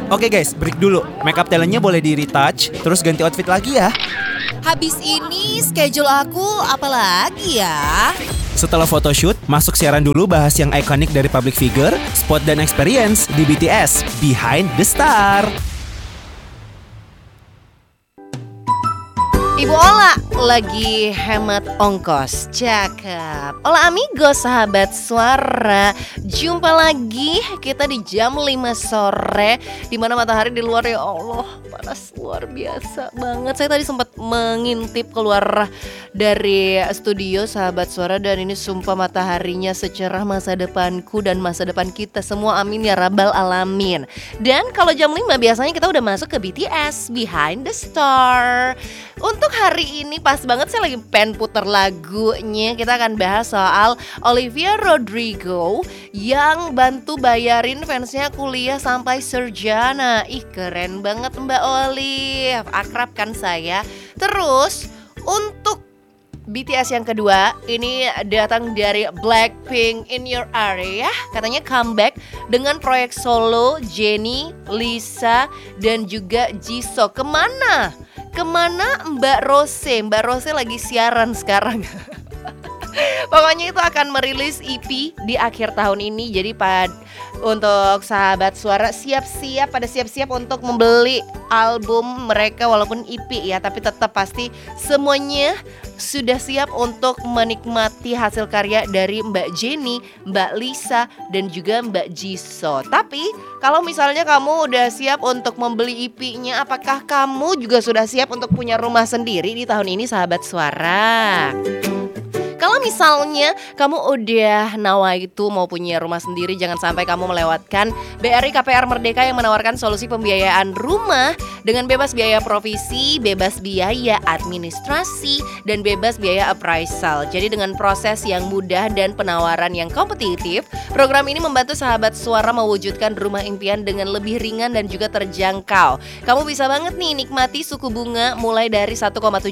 Oke guys, break dulu. Makeup talentnya boleh di retouch, terus ganti outfit lagi ya. Habis ini schedule aku apa lagi ya? Setelah photoshoot, masuk siaran dulu bahas yang ikonik dari public figure, spot dan experience di BTS Behind the Star. Ibu Ola lagi hemat ongkos, cakep. Ola amigos, sahabat suara, jumpa lagi kita di jam 5 sore, dimana matahari di luar ya Allah panas luar biasa banget. Saya tadi sempat mengintip keluar dari studio sahabat suara, dan ini sumpah mataharinya secerah masa depanku dan masa depan kita semua, amin ya rabbal alamin. Dan kalau jam 5 biasanya kita udah masuk ke BTS Behind the Star. Untuk hari ini pas banget saya lagi pengen puter lagunya. Kita akan bahas soal Olivia Rodrigo yang bantu bayarin fansnya kuliah sampai sarjana. Ih keren banget Mbak Olive, akrab kan saya. Terus untuk BTS yang kedua ini datang dari Blackpink In Your Area. Katanya comeback dengan proyek solo Jennie, Lisa, dan juga Jisoo. Kemana Mbak Rose? Mbak Rose lagi siaran sekarang. Pokoknya itu akan merilis EP di akhir tahun ini. Jadi untuk sahabat suara siap-siap untuk membeli album mereka walaupun EP ya, tapi tetap pasti semuanya sudah siap untuk menikmati hasil karya dari Mbak Jennie, Mbak Lisa, dan juga Mbak Jisoo. Tapi kalau misalnya kamu udah siap untuk membeli EP-nya, apakah kamu juga sudah siap untuk punya rumah sendiri di tahun ini sahabat suara? Kalau misalnya kamu udah nawaitu mau punya rumah sendiri, jangan sampai kamu melewatkan BRI KPR Merdeka yang menawarkan solusi pembiayaan rumah dengan bebas biaya provisi, bebas biaya administrasi, dan bebas biaya appraisal. Jadi dengan proses yang mudah dan penawaran yang kompetitif, program ini membantu sahabat suara mewujudkan rumah impian dengan lebih ringan dan juga terjangkau. Kamu bisa banget nih nikmati suku bunga mulai dari 1,78%,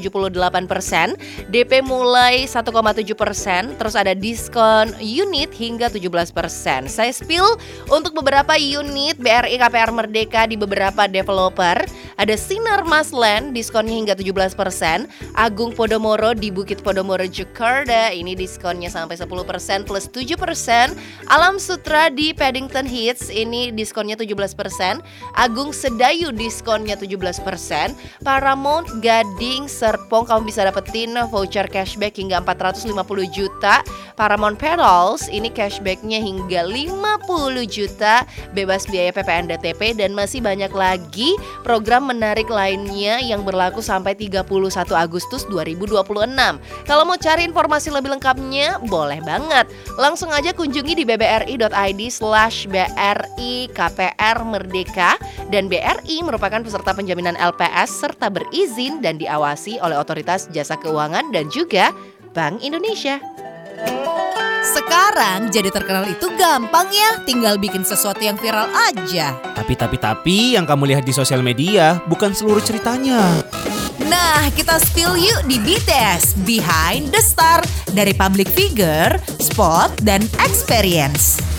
DP mulai 1,7%, terus ada diskon unit hingga 17%. Saya spill untuk beberapa unit BRI KPR Merdeka di beberapa developer. Ada Sinar Mas Land diskonnya hingga 17%, Agung Podomoro di Bukit Podomoro Jakarta ini diskonnya sampai 10% plus 7%, Alam Sutra di Paddington Heights ini diskonnya 17%, Agung Sedayu diskonnya 17%, Paramount Gading Serpong kamu bisa dapetin voucher cashback hingga 450 juta, Paramount Pedals ini cashbacknya hingga 50 juta, bebas biaya PPN DTP, dan masih banyak lagi program menarik lainnya yang berlaku sampai 31 Agustus 2026. Kalau mau cari informasi lebih lengkapnya boleh banget langsung aja kunjungi di bbri.id/BRI KPR Merdeka, dan BRI merupakan peserta penjaminan LPS serta berizin dan diawasi oleh Otoritas Jasa Keuangan dan juga Bank Indonesia. Sekarang jadi terkenal itu gampang ya, tinggal bikin sesuatu yang viral aja. Tapi yang kamu lihat di sosial media bukan seluruh ceritanya. Nah, kita spill yuk di BTS Behind the Star, dari public figure, spot, dan experience.